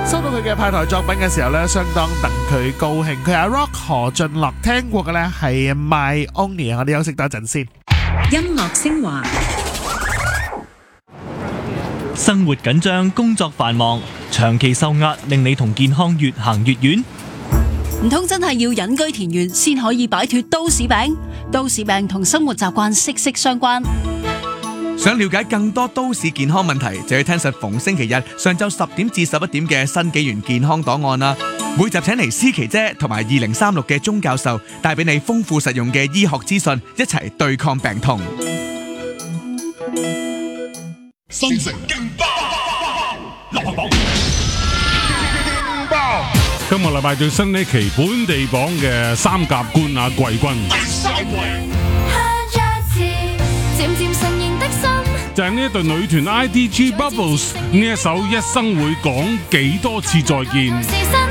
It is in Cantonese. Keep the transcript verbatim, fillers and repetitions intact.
收到佢嘅派台作品嘅時候呢，相當戥佢高興。佢阿 Rock 何俊樂聽過嘅呢係 My Only， 我哋休息多陣先。 音樂升華。 生活緊張，工作繁忙，長期受壓令你同健康越行越遠。 唔通真係要隱居田園先可以擺脫都市病？都市病同生活習慣息息相關。 想了解更多都市健康問題，就要聽實逢星期日上晝十點至十一點嘅新紀元健康檔案啦。每集請嚟思琪姐同埋二零三六嘅鐘教授，帶俾你豐富實用嘅醫學資訊，一齊對抗病痛。 新城勁爆流行榜，勁爆！ 今個禮拜最新呢期本地榜嘅三甲冠亞季軍， 第三位就係呢一隊女團 I D G Bubbles 呢一首《一生會講幾多次再見》。